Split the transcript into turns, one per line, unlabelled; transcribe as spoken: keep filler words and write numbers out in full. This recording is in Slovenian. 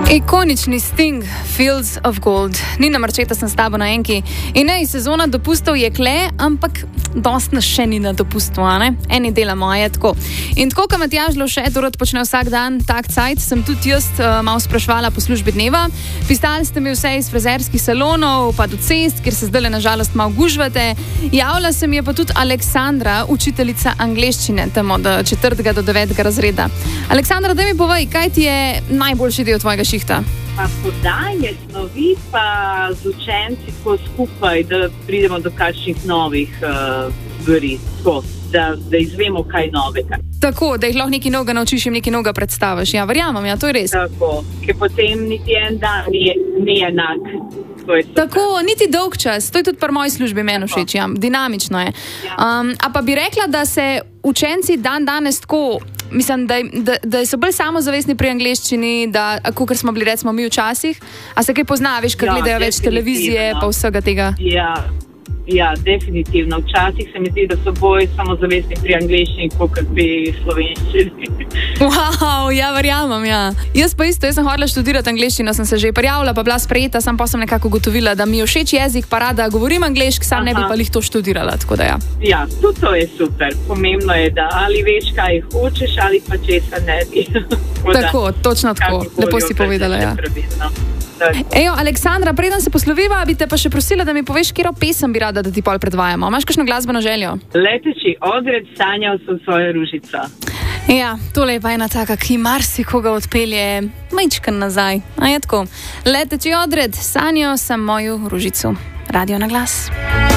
Ikonični Sting, Fields of Gold. Nina Marčeta sem s tabo na enki. In ne, sezona dopustov je kle, ampak dost nas še ni na dopustu, a ne? Eni delamo, a je tako. In tako, ko Matjaž Lovše to rad počne vsak dan, tak cajt, sem tudi jaz uh, malo sprašvala po službi dneva. Pisali ste mi vse iz frizerskih salonov, pa do cest, kjer se zdaj na žalost malo gužvate. Javila se mi je pa tudi Aleksandra, učiteljica angleščine, tam od četrtega do devetega razreda. Aleksandra, daj mi povej, kaj ti je najboljši del tvojega šihta?
Pa podajanje snovi, pa z učenci tako skupaj, da pridemo do kakšnih novih stvari, uh, da, da izvemo kaj novega.
Tako, da jih lahko nekaj novega naučiš in nekaj novega predstaviš. Ja, verjamem, ja, to je res.
Tako, ker potem niti en dan ni, ni enak.
Tako, niti dolg čas, to je tudi pri moji službi meni všeč, ja, dinamično je. Um, a pa bi rekla, da se učenci dan danes tako, mislim, da, da, da so bolj samozavestni pri angleščini, da, kakor smo bili recimo mi včasih, a se kaj pozna, veš, kad ja, gledajo več televizije, pa vsega tega?
Ja, ja, definitivno. Včasih se mi zdi, da so bolj samozavestni pri angleščini, kot pri slovenščini.
Wow, ja, verjamem, ja. Jaz pa isto, jaz sem hodila študirati angleščino, sem se že prijavila, pa bila sprejeta, sam pa sem nekako ugotovila, da mi je všeč jezik, pa rada govorim angleški, sam Aha. ne bi pa lih to študirala, tako da ja.
Ja, tudi to je super. Pomembno je, da ali veš, kaj hočeš, ali pa česa ne bi.
Tako, točno tako. Lepo si povedala, ja. Ejo, Aleksandra, preden se posloviva, bi te pa še prosila, da mi poveš, katero pesem bi rada, da ti pol predvajamo. Imaš kakšno glasbeno željo?
Leteči odred, sanjal sem svojo ružico.
Ja, tole je pa ena taka, ki marsikoga odpelje majčkan nazaj. A je tako. Leteči odred, sanjal sem mojo ružico. Radio na glas.